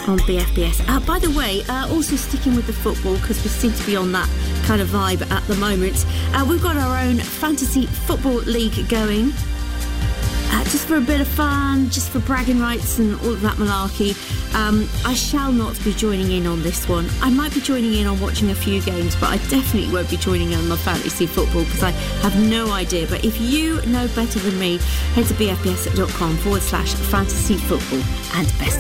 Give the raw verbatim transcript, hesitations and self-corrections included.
on B F B S. Uh, by the way, uh, also sticking with the football, because we seem to be on that kind of vibe at the moment, uh, we've got our own fantasy football league going. Uh, just for a bit of fun, just for bragging rights and all of that malarkey. Um, I shall not be joining in on this one. I might be joining in on watching a few games, but I definitely won't be joining in on the fantasy football because I have no idea. But if you know better than me, head to bfbs.com forward slash fantasy football and best